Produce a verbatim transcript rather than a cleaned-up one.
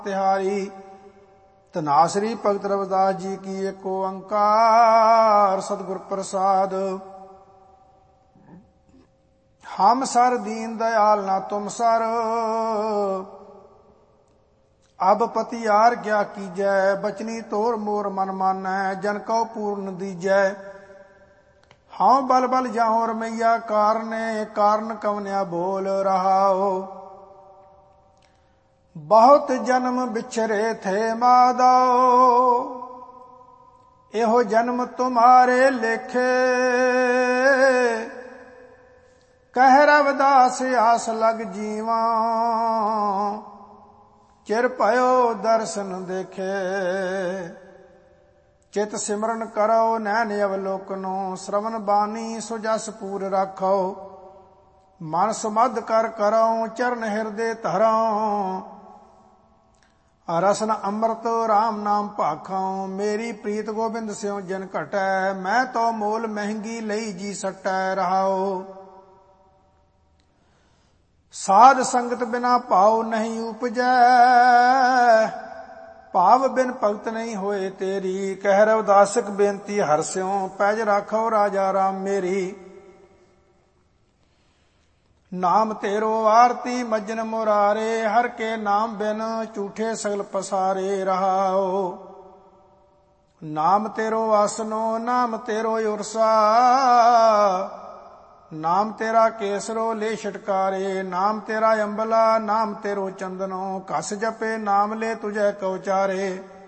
तिहारी। धनासरी भगत रविदास जी की एक ओंकार सतगुर प्रसाद। हम सर दीन दयाल ना तुम सर, अब पति आर क्या कीजै। बचनी तोर मोर मन मानै, जन को पूर्ण दीजै। हाँ बल बल जाऊं रमैया कारने, कारण कवन्या बोल रहाओ। बहुत जन्म बिछरे थे माधो, एहो जन्म तुम्हारे लेखे। कह रविदास आस लग जीवा, चिर भयो दर्शन देखे। चित सिमरन करो नैन अवलोकनो, श्रवण बानी सुजस पूर रखो। मन सुमध कर करो चरण हृदय धरो, रसन अमृत राम नाम भाखों। मेरी प्रीत गोबिंद स्यों जन घटै, मैं तो मोल महंगी लई जी सटै रहाओ। साध संगत बिना भाव नहीं उपजै, भाव बिन भगत नहीं होए तेरी। कह रविदासक बेनती हर स्यों, पैज राखो राजा राम मेरी। नाम तेरो आरती मज्जन मुरारे, हर के नाम बिन झूठे सगल पसारे रहाओ। नाम तेरो आसनो नाम तेरो उर्सा, नाम तेरा केसरो ले छटकारे। नाम तेरा अंबला नाम तेरो चंदनो, कस जपे नाम ले तुझे कौचारे।